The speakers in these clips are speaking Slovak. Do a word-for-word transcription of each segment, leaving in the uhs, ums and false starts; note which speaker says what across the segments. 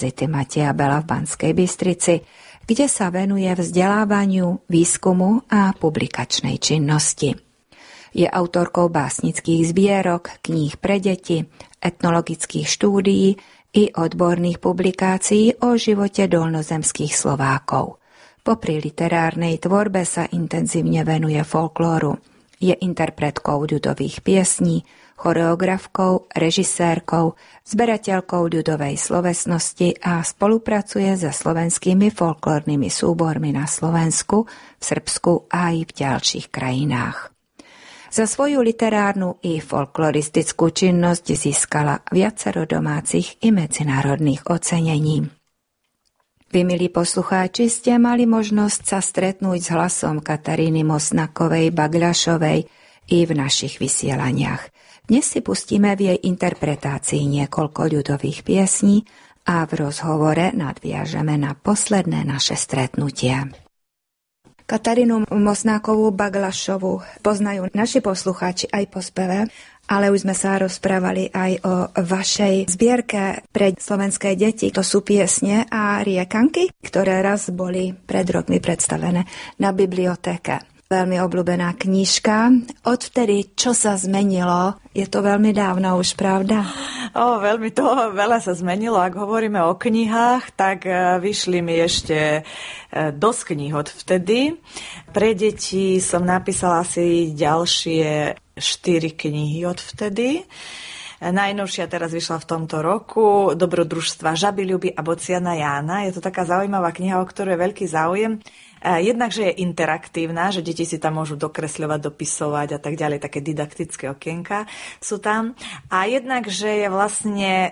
Speaker 1: Univerzity Mateja Bela v Banskej Bystrici, kde sa venuje vzdelávaniu, výskumu a publikačnej činnosti. Je autorkou básnických zbierok, kníh pre deti, etnologických štúdií i odborných publikácií o živote dolnozemských Slovákov. Popri literárnej tvorbe sa intenzívne venuje folklóru. Je interpretkou ľudových piesní, choreografkou, režisérkou, zberateľkou ľudovej slovesnosti a spolupracuje so slovenskými folklórnymi súbormi na Slovensku, v Srbsku a aj v ďalších krajinách. Za svoju literárnu i folkloristickú činnosť získala viacero domácich i medzinárodných ocenení. Vy, milí poslucháči, ste mali možnosť sa stretnúť s hlasom Kataríny Mosnakovej Bagľašovej i v našich vysielaniach. Dnes si pustíme v jej interpretácii niekoľko ľudových piesní a v rozhovore nadviažeme na posledné naše stretnutie. Katarínu Mosnákovú Bagľašovú poznajú naši poslucháči aj po speve, ale už sme sa rozprávali aj o vašej zbierke pre slovenské deti. To sú piesne a riekanky, ktoré raz boli pred rokmi predstavené na bibliotéke. Veľmi obľúbená knižka. Odvtedy, čo sa zmenilo? Je to veľmi dávno už, pravda?
Speaker 2: O, veľmi toho veľa sa zmenilo. Ak hovoríme o knihách, tak vyšli mi ešte dosť kníh odvtedy. Pre deti som napísala asi ďalšie štyri knihy odvtedy. Najnovšia teraz vyšla v tomto roku Dobrodružstva Žaby Ľuby a Bociana Jána. Je to taká zaujímavá kniha, o ktorú je veľký záujem. Jednak, že je interaktívna, že deti si tam môžu dokresľovať, dopisovať a tak ďalej, také didaktické okienka sú tam. A jednak, že je vlastne e,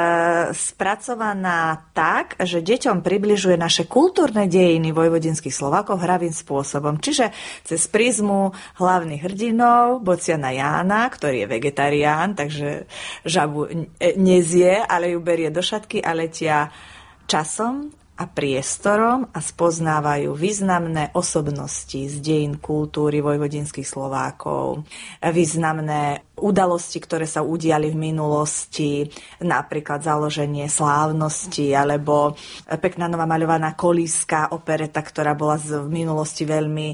Speaker 2: spracovaná tak, že deťom približuje naše kultúrne dejiny vojvodinských Slovákov hravým spôsobom. Čiže cez prízmu hlavných hrdinov Bociana Jána, ktorý je vegetarián, takže žabu nezie, ale ju berie do šatky a letia časom a priestorom a spoznávajú významné osobnosti z dejín kultúry vojvodinských Slovákov, významné udalosti, ktoré sa udiali v minulosti, napríklad založenie slávnosti, alebo pekná nová maľovaná kolíska, opereta, ktorá bola v minulosti veľmi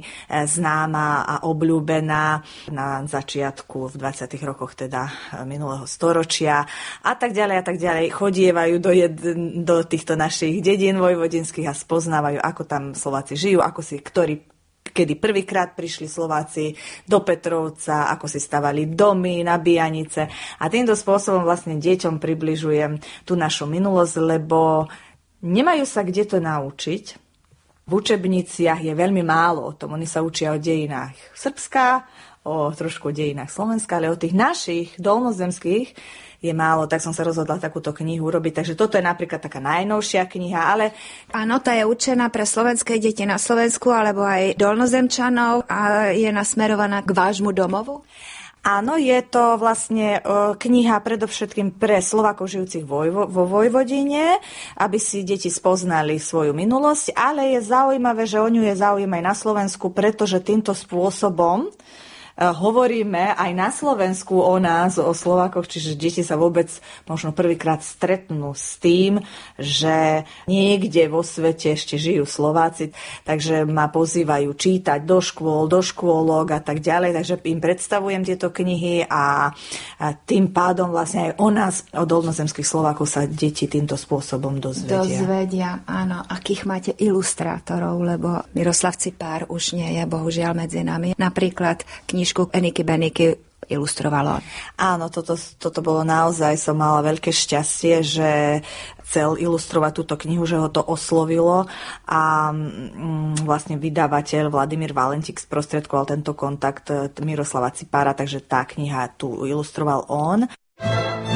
Speaker 2: známa a obľúbená na začiatku v dvadsiatych rokoch teda minulého storočia a tak ďalej a tak ďalej. Chodievajú do, jed, do týchto našich dedín vojvodinských a spoznávajú, ako tam Slováci žijú, ako si ktorí kedy prvýkrát prišli Slováci do Petrovca, ako si stavali domy, nabíjanice. A týmto spôsobom vlastne deťom približujem tú našu minulosť, lebo nemajú sa kde to naučiť. V učebniciach je veľmi málo o tom. Oni sa učia o dejinách Srbska, o trošku o dejinách Slovenska, ale o tých našich dolnozemských je málo, tak som sa rozhodla takúto knihu urobiť. Takže toto je napríklad taká najnovšia kniha, ale...
Speaker 1: Áno, tá je určená pre slovenské deti na Slovensku, alebo aj dolnozemčanov a je nasmerovaná k vášmu domovu?
Speaker 2: Áno, je to vlastne kniha predovšetkým pre Slovákov žijúcich vo Vojvodine, aby si deti spoznali svoju minulosť, ale je zaujímavé, že o ňu je záujem aj na Slovensku, pretože týmto spôsobom hovoríme aj na Slovensku o nás, o Slovákoch, čiže deti sa vôbec možno prvýkrát stretnú s tým, že niekde vo svete ešte žijú Slováci, takže ma pozývajú čítať do škôl, do škôlok a tak ďalej, takže im predstavujem tieto knihy a, a tým pádom vlastne aj o nás, o dolnozemských Slovákov sa deti týmto spôsobom dozvedia.
Speaker 1: Dozvedia, áno. Akých máte ilustrátorov, lebo Miroslav Cipár už nie je bohužiaľ medzi nami. Napríklad knižku Eniky Beniky ilustrovalo.
Speaker 2: Áno, toto, toto bolo naozaj, som mala veľké šťastie, že chcel ilustrovať túto knihu, že ho to oslovilo a mm, vlastne vydavateľ Vladimír Valentík sprostredkoval tento kontakt Miroslava Cipára, takže tá kniha tu ilustroval on.